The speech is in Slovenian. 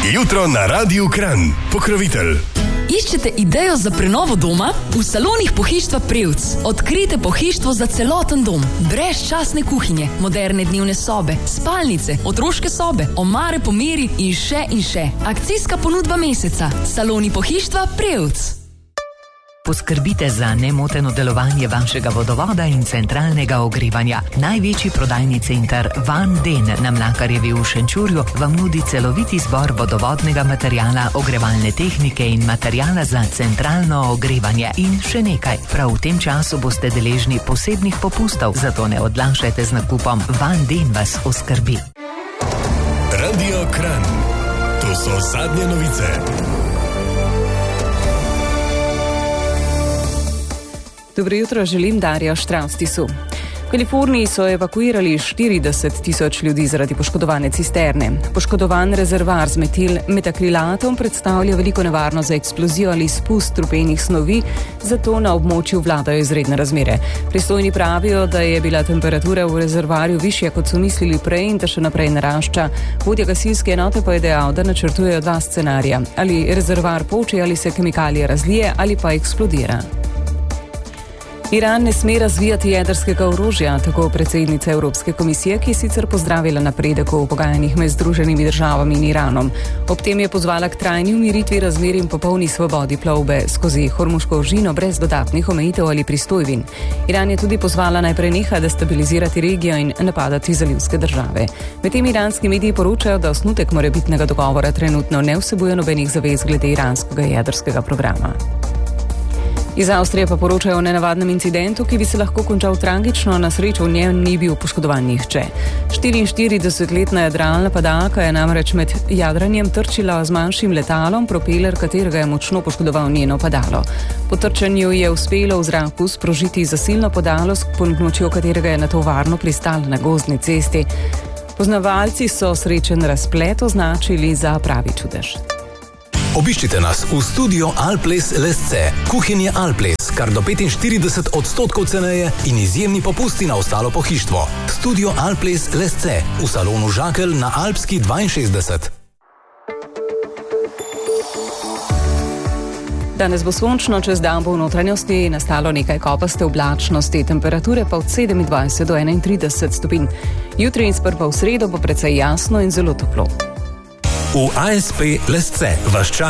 Jutro na Radiu Kranj. Pokrovitelj. Iščete idejo za prenovo doma? V salonih Pohištva Prevc odkrijte pohištvo za celoten dom. Brezčasne kuhinje, moderne dnevne sobe, spalnice, otroške sobe, omare po meri in še. Akcijska ponudba meseca. Saloni Pohištva Prevc. Poskrbite za nemoteno delovanje vašega vodovoda in centralnega ogrevanja. Največji prodajni center Van Den na Mlakarjevi v Šenčurju vam nudi celoviti izbor vodovodnega materijala, ogrevalne tehnike in materijala za centralno ogrevanje. In še nekaj, prav v tem času boste deležni posebnih popustov, zato ne odlašajte z nakupom. Van Den vas oskrbi. Radio Kranj. To so zadnje novice. Dobro jutro, želim Darja Štravstisu. V Kaliforniji so evakuirali 40.000 ljudi zaradi poškodovane cisterne. Poškodovan rezervoar z metakrilatom predstavlja veliko nevarnost za eksplozijo ali spust strupenih snovi, zato na območju vladajo izredne razmere. Pristojni pravijo, da je bila temperatura v rezervoarju višja, kot so mislili prej in da še naprej narašča. Vodja gasilske enote pa je dejal, da načrtujejo dva scenarija. Ali rezervoar poči, ali se kemikalije razlije, ali pa eksplodira. Iran ne sme razvijati jedrskega orožja, tako predsednica Evropske komisije, ki je sicer pozdravila napredek v pogajanjih med Združenimi državami in Iranom. Ob tem je pozvala k trajni umiritvi razmer in popolni svobodi plovbe skozi Hormuško ožino brez dodatnih omejitev ali pristojbin. Iran je tudi pozvala naj preneha destabilizirati regijo in napadati zalivske države. Medtem iranski mediji poročajo, da osnutek morebitnega dogovora trenutno ne vsebuje nobenih zavez glede iranskega jedrskega programa. Iz Avstrije pa poročajo o nenavadnem incidentu, ki bi se lahko končal tragično, na srečo v njem ni bil poškodovan nihče. 44-letna jadralna padalka je namreč med jadranjem trčila z manjšim letalom, propeler katerega je močno poškodoval njeno padalo. Po trčanju je uspelo v zraku sprožiti zasilno padalo, s pomočjo katerega je nato varno pristala na gozdni cesti. Poznavalci so srečen razplet označili za pravi čudež. Obiščite nas v studio Alples Lesce. Kuhinje Alples, kar do 45% ceneje in izjemni popusti na ostalo pohištvo. Studio Alples Lesce v salonu Žakelj na Alpski 62. Danes bo sončno, čez dan bo v notranjosti nastalo nekaj kopaste oblačnosti, temperature pa od 27 do 31 stopinj. Jutri in sprva v sredo bo precej jasno in zelo toplo. V ASP Lesce vaš čas